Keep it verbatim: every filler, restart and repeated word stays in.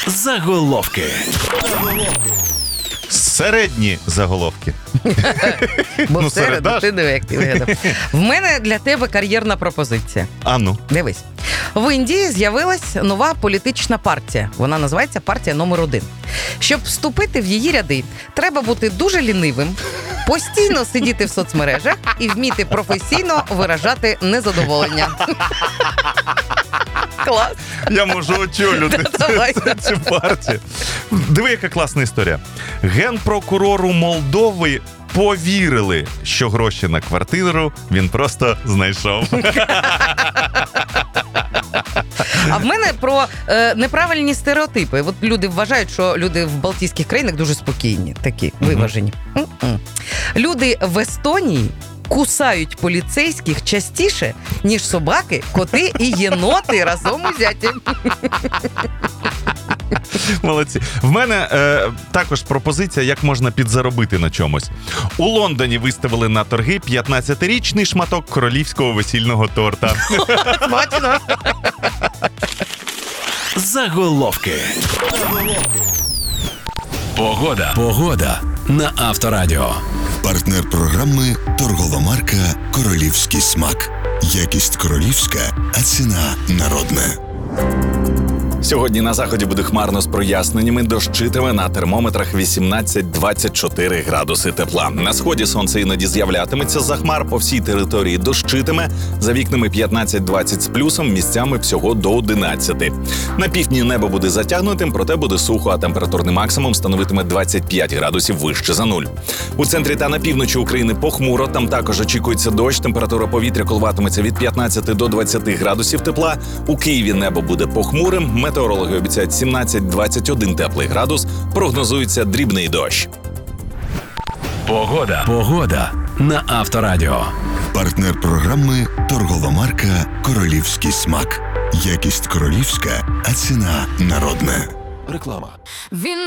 Заголовки. Середні заголовки. Бо Ну, в середу середа ж. ти диви, як ти вигадав. В мене для тебе кар'єрна пропозиція. А ну. Дивись. В Індії з'явилась нова політична партія. Вона називається партія номер один. Щоб вступити в її ряди, треба бути дуже лінивим, постійно сидіти в соцмережах і вміти професійно виражати незадоволення. Клас. Я можу очолювати Давай. цю партію. Диви, яка класна історія. Генпрокурору Молдови повірили, що гроші на квартиру він просто знайшов. А в мене про е, неправильні стереотипи. От люди вважають, що люди в Балтійських країнах дуже спокійні, такі виважені. М-м. Люди в Естонії кусають поліцейських частіше, ніж собаки, коти і єноти разом узяті. Молодці. В мене е, також пропозиція, як можна підзаробити на чомусь. У Лондоні виставили на торги п'ятнадцятирічний шматок королівського весільного торта. Смачно. Заголовки. Погода. Погода на Авторадіо. Партнер програми торгова марка «Королівський смак». Якість королівська, а ціна народна. Сьогодні на заході буде хмарно з проясненнями, дощитиме, на термометрах вісімнадцять-двадцять чотири градуси тепла. На сході сонце іноді з'являтиметься за хмар, по всій території дощитиме, за вікнами п'ятнадцять-двадцять з плюсом, місцями всього до одинадцяти. На півдні небо буде затягнутим, проте буде сухо, а температурний максимум становитиме двадцять п'ять градусів вище за нуль. У центрі та на півночі України похмуро, там також очікується дощ, температура повітря коливатиметься від п'ятнадцяти до двадцяти градусів тепла. У Києві небо буде похмурим, метеорологи обіцяють сімнадцять-двадцять один теплий градус, прогнозується дрібний дощ. Погода. Погода на Авторадіо. Партнер програми торгова марка «Королівський смак». Якість королівська, а ціна народна. Реклама. Він